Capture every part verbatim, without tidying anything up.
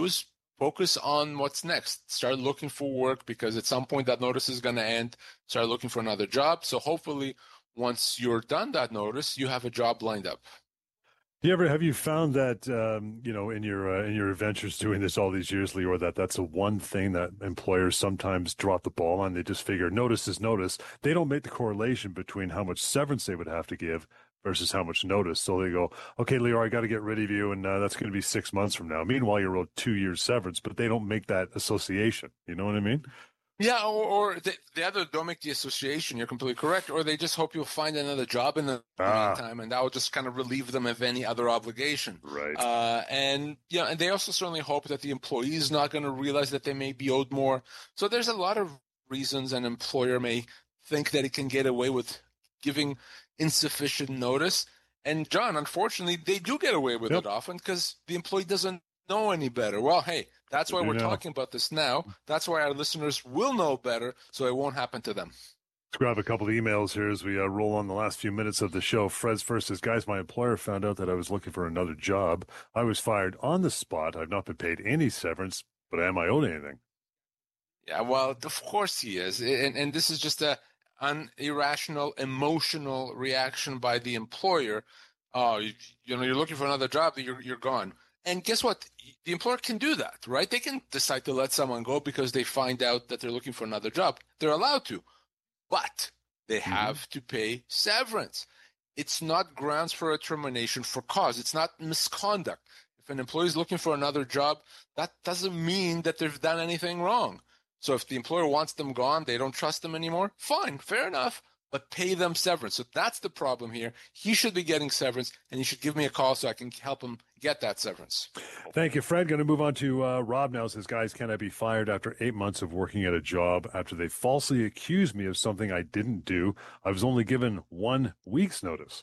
was focus on what's next. Start looking for work, because at some point that notice is going to end. Start looking for another job. So hopefully once you're done that notice, you have a job lined up. Do you ever have you found that um, you know in your uh, in your adventures doing this all these years, Lior, that that's the one thing that employers sometimes drop the ball on? They just figure notice is notice. They don't make the correlation between how much severance they would have to give versus how much notice. So they go, okay, Lior, I got to get rid of you, and uh, that's going to be six months from now. Meanwhile, you're owed two years severance, but they don't make that association. You know what I mean? Yeah, or, or they, they either don't make the association, you're completely correct, or they just hope you'll find another job in the Ah, meantime, and that will just kind of relieve them of any other obligation. right. Uh, and, yeah, and they also certainly hope that the employee is not going to realize that they may be owed more. So there's a lot of reasons an employer may think that it can get away with giving insufficient notice. And, John, unfortunately, they do get away with Yep. it often because the employee doesn't know any better. Well, hey, that's why You we're know. talking about this now. That's why our listeners will know better, so it won't happen to them. Let's grab a couple of emails here as we uh, roll on the last few minutes of the show. Fred's first says, guys, my employer found out that I was looking for another job. I was fired on the spot. I've not been paid any severance, but am I owed anything? Yeah, well, of course he is. And, and this is just a an irrational, emotional reaction by the employer. Oh, you, you know, you're looking for another job, you're, you're gone. And guess what? The employer can do that, right? They can decide to let someone go because they find out that they're looking for another job. They're allowed to, but they have mm-hmm. to pay severance. It's not grounds for a termination for cause. It's not misconduct. If an employee is looking for another job, that doesn't mean that they've done anything wrong. So if the employer wants them gone, they don't trust them anymore, fine, fair enough. But pay them severance. So that's the problem here. He should be getting severance, and he should give me a call so I can help him get that severance. Thank you, Fred. Going to move on to uh, Rob now. Says, guys, can I be fired after eight months of working at a job after they falsely accused me of something I didn't do? I was only given one week's notice.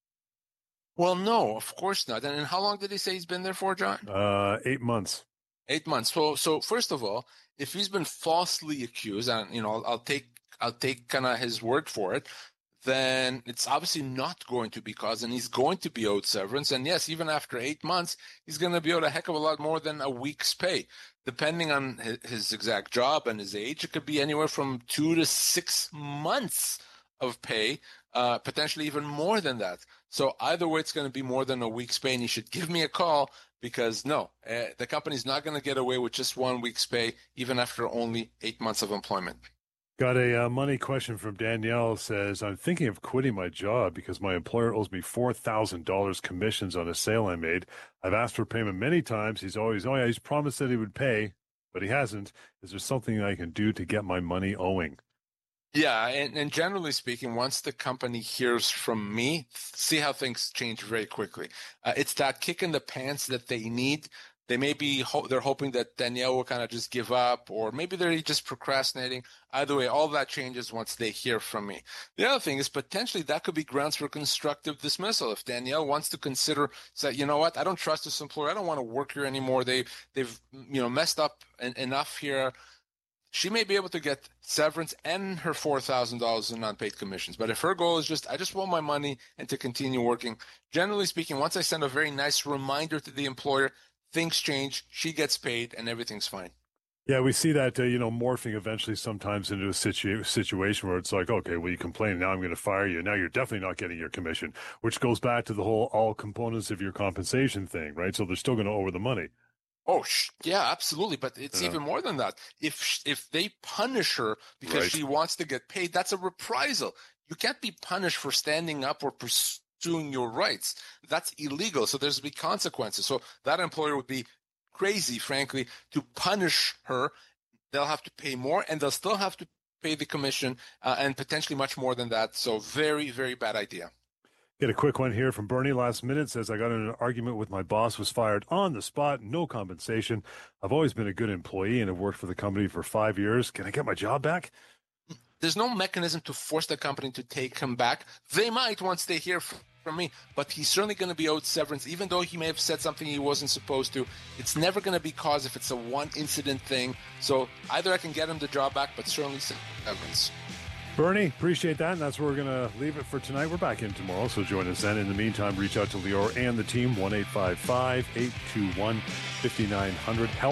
Well, no, of course not. And how long did he say he's been there for, John? Uh, eight months. Eight months. So, so first of all, if he's been falsely accused, and you know, I'll, I'll take I'll take kind of his word for it, then it's obviously not going to be cause, and he's going to be owed severance. And yes, even after eight months, he's going to be owed a heck of a lot more than a week's pay. Depending on his exact job and his age, it could be anywhere from two to six months of pay, uh, potentially even more than that. So either way, it's going to be more than a week's pay, and he should give me a call because, no, uh, the company's not going to get away with just one week's pay, even after only eight months of employment. Got a uh, money question from Danielle. Says, I'm thinking of quitting my job because my employer owes me four thousand dollars commissions on a sale I made. I've asked for payment many times. He's always, oh yeah, he's promised that he would pay, but he hasn't. Is there something I can do to get my money owing? Yeah, and, and generally speaking, once the company hears from me, see how things change very quickly. Uh, it's that kick in the pants that they need. They may be, ho- they're hoping that Danielle will kind of just give up, or maybe they're just procrastinating. Either way, all that changes once they hear from me. The other thing is potentially that could be grounds for constructive dismissal. If Danielle wants to consider, say, you know what, I don't trust this employer. I don't want to work here anymore. They, they've, you know, messed up en- enough here. She may be able to get severance and her four thousand dollars in unpaid commissions. But if her goal is just, I just want my money and to continue working, generally speaking, once I send a very nice reminder to the employer, things change, she gets paid, and everything's fine. Yeah, we see that, uh, you know, morphing eventually sometimes into a situ- situation where it's like, okay, well, you complain, now I'm going to fire you. Now you're definitely not getting your commission, which goes back to the whole all components of your compensation thing, right? So they're still going to owe her the money. Oh, yeah, absolutely. But it's Yeah. even more than that. If if they punish her because Right. she wants to get paid, that's a reprisal. You can't be punished for standing up or pursuing your rights. That's illegal. So there's be consequences. So that employer would be crazy, frankly, to punish her. They'll have to pay more, and they'll still have to pay the commission, uh, and potentially much more than that. So very, very bad idea. Get a quick one here from Bernie last minute. Says, I got in an argument with my boss, was fired on the spot, no compensation. I've always been a good employee and have worked for the company for five years. Can I get my job back? There's no mechanism to force the company to take him back. They might once they hear from me, but he's certainly going to be owed severance, even though he may have said something he wasn't supposed to. It's never going to be cause if it's a one incident thing. So either I can get him the job back, but certainly severance. Bernie, appreciate that. And that's where we're going to leave it for tonight. We're back in tomorrow, so join us then. In the meantime, reach out to Lior and the team, one eight five five, eight two one, five nine zero zero. Help